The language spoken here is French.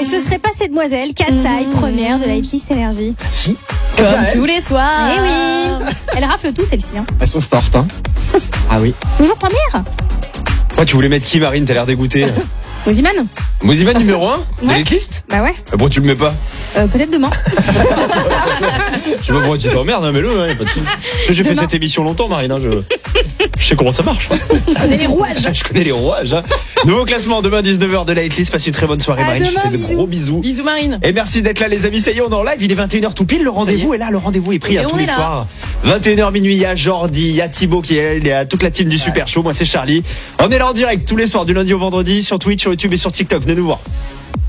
ce serait pas cette demoiselle, Katsai, première de la hitlist Énergie. Ah si. Comme tous les soirs. Eh oui. Elle rafle tout, celle-ci. Hein. Elles sont fortes, hein. Ah oui. Toujours première. Toi, tu voulais mettre qui, Marine? T'as l'air dégoûtée. Moziman. Moziman numéro 1 de Ouais. l'hitlist? Bah ouais. Bon, tu le mets pas. Peut-être demain. Je sais pas pourquoi tu t'emmerdes, hein, mets-le. Hein, y a pas de souci. Parce que j'ai fait Demain. cette émission longtemps, Marine. Hein, je sais comment ça marche. Je connais les rouages. Je connais les rouages. Hein. Nouveau classement demain 19h de la hitlist. Passe une très bonne soirée, À Marine. demain, Je te fais de bisous. gros bisous. Bisous Marine. Et merci d'être là, les amis. Ça y est, on est en live. Il est 21h tout pile. Le rendez-vous est là. Le rendez-vous est pris Et à on tous est les là. soirs. 21h minuit. Il y a Jordi, il y a Thibaut qui est là. Il y a toute la team du Super Show. Moi, c'est Charlie. On est là en direct tous les soirs du lundi au vendredi sur Twitch, sur YouTube et sur TikTok. Venez nous voir.